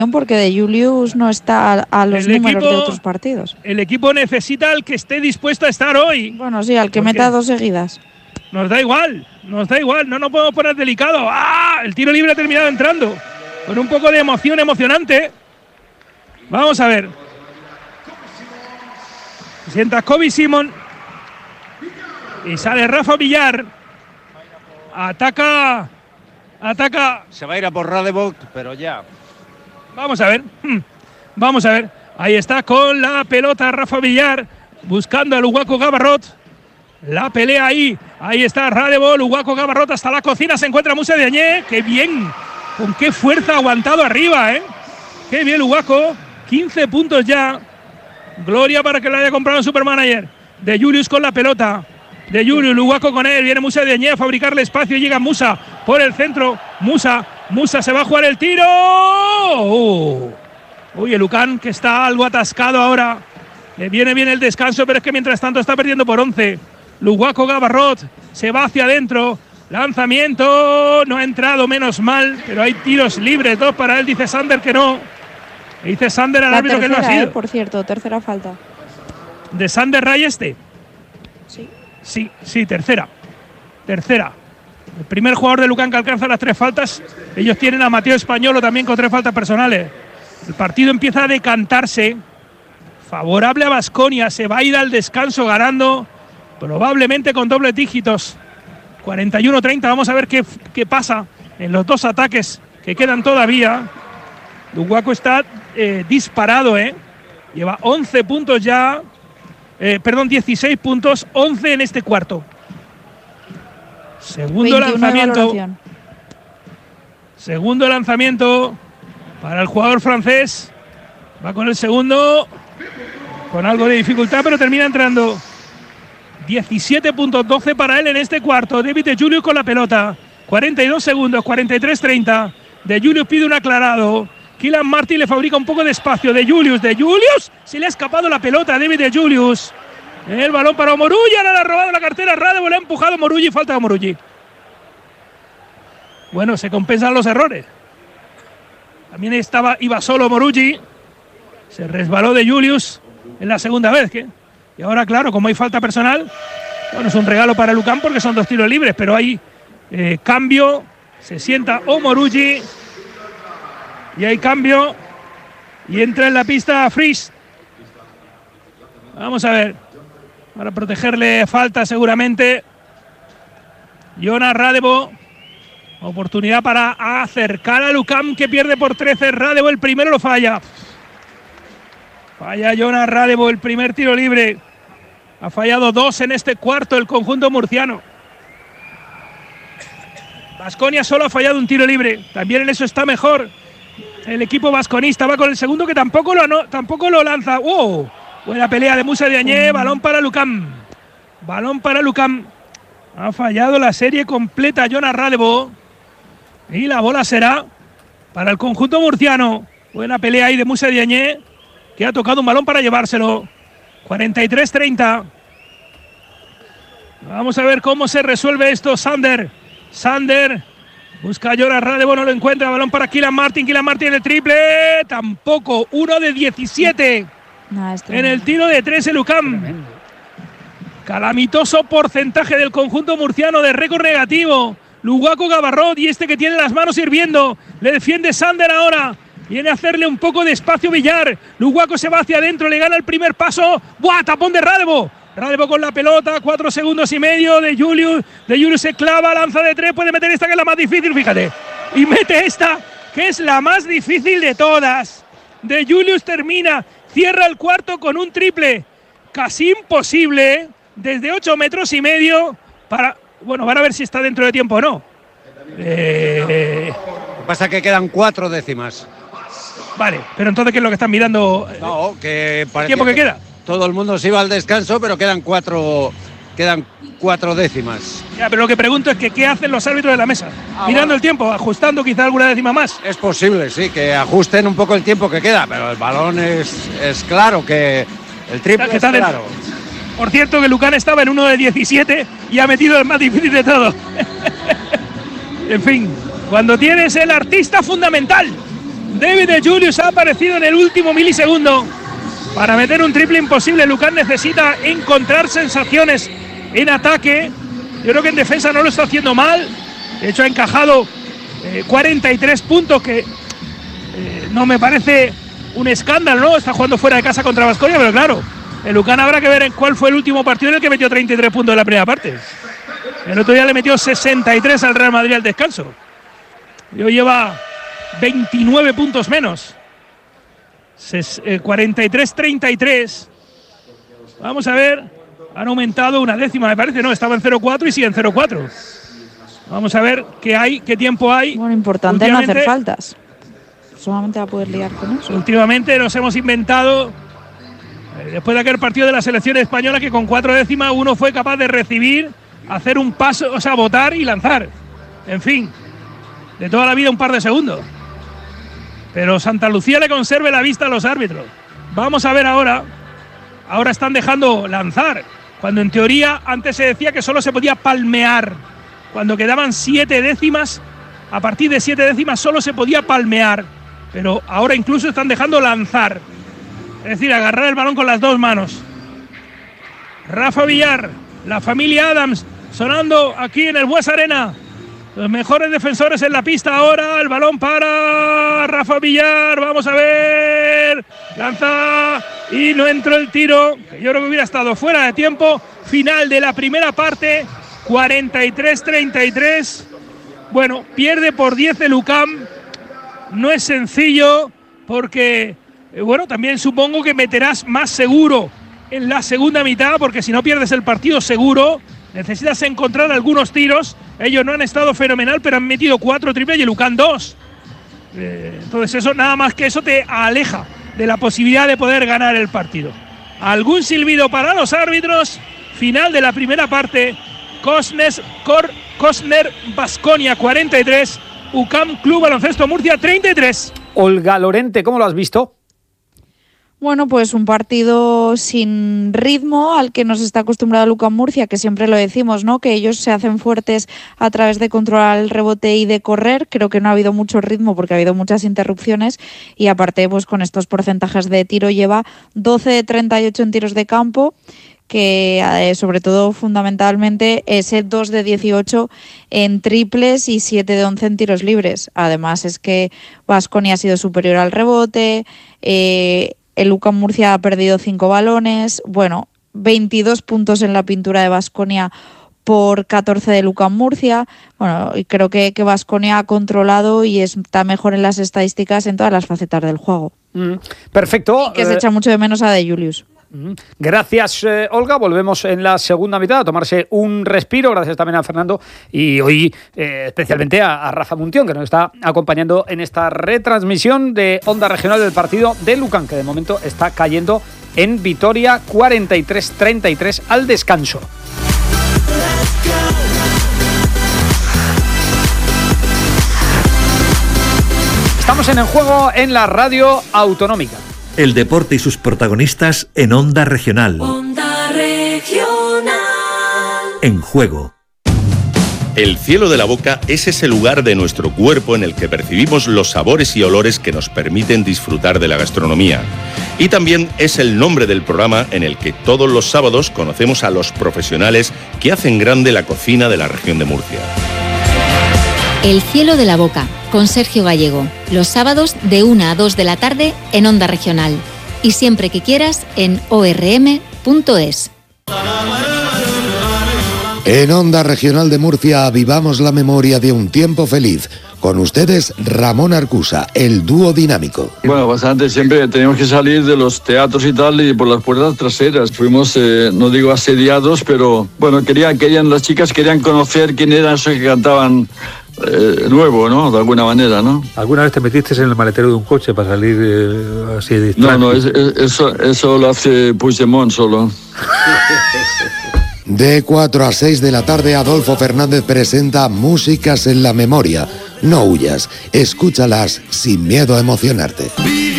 Porque de Julius no está a los números de otros partidos. El equipo necesita al que esté dispuesto a estar hoy. Bueno, sí, al que meta 2 seguidas. Nos da igual, no nos podemos poner delicado. ¡Ah! El tiro libre ha terminado entrando. Con un poco de emoción emocionante. Vamos a ver. Se sienta Kobe Simon. Y sale Rafa Villar. Ataca. Se va a ir a por Radebot, pero ya. Vamos a ver. Ahí está con la pelota Rafa Villar. Buscando a Luwaco Gabarrot. La pelea ahí. Ahí está Radebot. Luwaco Gabarrot hasta la cocina. Se encuentra Moussa Diagne. ¡Qué bien! Con qué fuerza ha aguantado arriba, ¿eh? ¡Qué bien Luwaco! 15 puntos ya. Gloria para que lo haya comprado el Supermanager. De Julius con la pelota. De Julius, Luwaco con él. Viene Moussa Diagne a fabricarle espacio. Llega Moussa por el centro. Moussa se va a jugar el tiro. Uy, el Lucan que está algo atascado ahora. Le viene bien el descanso, pero es que mientras tanto está perdiendo por 11. Luwaco Gabarrot se va hacia adentro. Lanzamiento. No ha entrado, menos mal. Pero hay tiros libres. 2 para él. Dice Sander que no. Dice Sander al árbitro que no ha sido. Por cierto, tercera falta. ¿De Sander Ray este? Sí. Sí, tercera. El primer jugador de Lucan que alcanza las 3 faltas. Ellos tienen a Mateo Españolo también con 3 faltas personales. El partido empieza a decantarse. Favorable a Baskonia. Se va a ir al descanso ganando. Probablemente con dobles dígitos. 41-30. Vamos a ver qué pasa en los 2 ataques que quedan todavía. Luwaco está disparado, ¿eh? Lleva 11 puntos ya. 16 puntos. 11 en este cuarto. Segundo lanzamiento para el jugador francés. Va con el segundo. Con algo de dificultad, pero termina entrando. 17 puntos, 12 para él en este cuarto. David de Julius con la pelota. 42 segundos, 43-30. De Julius pide un aclarado. Kylian Martin le fabrica un poco de espacio. De Julius. Se le ha escapado la pelota a David de Julius. El balón para Omoruyi. Ahora le ha robado la cartera. Radebot le ha empujado a Omoruyi. Falta de Omoruyi. Bueno, se compensan los errores. También iba solo Omoruyi. Se resbaló de Julius en la segunda vez. Y ahora, claro, como hay falta personal, bueno, es un regalo para Lucan porque son 2 tiros libres, pero hay cambio. Se sienta Omoruyi. Y hay cambio. Y entra en la pista Frisch. Vamos a ver. Para protegerle falta seguramente. Jonas Radebot. Oportunidad para acercar a Lucan, que pierde por 13. Radebot el primero lo falla. Falla Jonas Radebot el primer tiro libre. Ha fallado 2 en este cuarto el conjunto murciano. Baskonia solo ha fallado un tiro libre. También en eso está mejor el equipo vasconista. Va con el segundo que tampoco lo lanza. ¡Oh! Buena pelea de Moussa Diagne. Balón para Lucan. Ha fallado la serie completa Jonas Radebot. Y la bola será para el conjunto murciano. Buena pelea ahí de Moussa Diagne, que ha tocado un balón para llevárselo. 43-30. Vamos a ver cómo se resuelve esto. Sander busca a Jonas Radebot, no lo encuentra. Balón para Kylian Martin en el triple. Tampoco. 1 de 17 en el tiro de 3 en Lucan. Calamitoso porcentaje del conjunto murciano de récord negativo. Luwaco Gabarrot, y este que tiene las manos hirviendo. Le defiende Sander ahora. Viene a hacerle un poco de espacio Villar. Luwaco se va hacia adentro, le gana el primer paso. ¡Buah! Tapón de Radebot. Radebot con la pelota, 4 segundos y medio de Julius. De Julius se clava, lanza de 3, puede meter esta que es la más difícil, fíjate. Y mete esta, que es la más difícil de todas. De Julius termina, cierra el cuarto con un triple. Casi imposible, desde 8 metros y medio. Bueno, van a ver si está dentro de tiempo o no. Lo que pasa es que quedan 4 décimas. Vale, pero entonces, ¿qué es lo que están mirando? No, que ¿el tiempo que queda? Todo el mundo se iba al descanso, pero quedan 4 décimas. Ya, pero lo que pregunto es que ¿qué hacen los árbitros de la mesa? Mirando el tiempo, ajustando quizá alguna décima más. Es posible, sí, que ajusten un poco el tiempo que queda, pero el balón es claro que el triple es claro. Por cierto, que Lucan estaba en 1 de 17 y ha metido el más difícil de todo. En fin, cuando tienes el artista fundamental David de Julius ha aparecido en el último milisegundo para meter un triple imposible. Lucan necesita encontrar sensaciones en ataque. Yo creo que en defensa no lo está haciendo mal. De hecho, ha encajado 43 puntos, que no me parece un escándalo, ¿no? Está jugando fuera de casa contra Baskonia, pero claro, el Lucan habrá que ver en cuál fue el último partido en el que metió 33 puntos en la primera parte. El otro día le metió 63 al Real Madrid al descanso. Y hoy lleva 29 puntos menos. 43-33. Vamos a ver. Han aumentado una décima, me parece. No, estaba en 0-4 y sigue en 0-4. Vamos a ver qué tiempo hay. Bueno, importante no hacer faltas. Solamente va a poder liar con eso. Últimamente nos hemos inventado, después de aquel partido de la selección española, que con 4 décimas uno fue capaz de recibir, hacer un paso, o sea, botar y lanzar. En fin, de toda la vida un par de segundos. Pero Santa Lucía le conserve la vista a los árbitros. Vamos a ver ahora. Ahora están dejando lanzar, cuando en teoría antes se decía que solo se podía palmear. Cuando quedaban 7 décimas, a partir de 7 décimas solo se podía palmear. Pero ahora incluso están dejando lanzar. Es decir, agarrar el balón con las dos manos. Rafa Villar, la familia Adams, sonando aquí en el Bues Arena. Los mejores defensores en la pista ahora. El balón para Rafa Villar. Vamos a ver. Lanza y no entró el tiro. Yo creo que hubiera estado fuera de tiempo. Final de la primera parte. 43-33. Bueno, pierde por 10 el UCAM. No es sencillo porque, bueno, también supongo que meterás más seguro en la segunda mitad, porque si no pierdes el partido seguro, necesitas encontrar algunos tiros. Ellos no han estado fenomenal, pero han metido 4 triples y el UCAM 2. Entonces eso, nada más que eso, te aleja de la posibilidad de poder ganar el partido. Algún silbido para los árbitros. Final de la primera parte. Cosner Baskonia 43, UCAM Club Baloncesto Murcia 33. Olga Lorente, ¿cómo lo has visto? Bueno, pues un partido sin ritmo al que nos está acostumbrado el UCAM Murcia, que siempre lo decimos, ¿no? Que ellos se hacen fuertes a través de controlar el rebote y de correr. Creo que no ha habido mucho ritmo porque ha habido muchas interrupciones y aparte, pues con estos porcentajes de tiro lleva 12 de 38 en tiros de campo, que sobre todo fundamentalmente ese 2 de 18 en triples y 7 de 11 en tiros libres. Además es que Baskonia ha sido superior al rebote, el UCAM Murcia ha perdido 5 balones, bueno, 22 puntos en la pintura de Baskonia por 14 del UCAM Murcia. Bueno, y creo que Baskonia ha controlado y está mejor en las estadísticas en todas las facetas del juego. Perfecto. Y que se echa mucho de menos a De Julius. Gracias, Olga. Volvemos en la segunda mitad a tomarse un respiro. Gracias también a Fernando y hoy especialmente a Rafa Muntión, que nos está acompañando en esta retransmisión de Onda Regional del partido de Lucan, que de momento está cayendo en Vitoria 43-33 al descanso. Estamos en juego en la radio autonómica. El deporte y sus protagonistas en Onda Regional. Onda Regional. En juego. El cielo de la boca es ese lugar de nuestro cuerpo en el que percibimos los sabores y olores que nos permiten disfrutar de la gastronomía. Y también es el nombre del programa en el que todos los sábados conocemos a los profesionales que hacen grande la cocina de la región de Murcia. El cielo de la boca, con Sergio Gallego, los sábados de 1 a 2 de la tarde en Onda Regional. Y siempre que quieras en orm.es. En Onda Regional de Murcia avivamos la memoria de un tiempo feliz. Con ustedes, Ramón Arcusa, el dúo dinámico. Bueno, bastante. Siempre teníamos que salir de los teatros y tal y por las puertas traseras. Fuimos, no digo asediados, pero bueno, las chicas querían conocer quién eran esos que cantaban nuevo, ¿no? De alguna manera, ¿no? ¿Alguna vez te metiste en el maletero de un coche para salir así de distraído? No, eso lo hace Puigdemont solo. De 4 a 6 de la tarde, Adolfo Fernández presenta Músicas en la Memoria. No huyas, escúchalas sin miedo a emocionarte.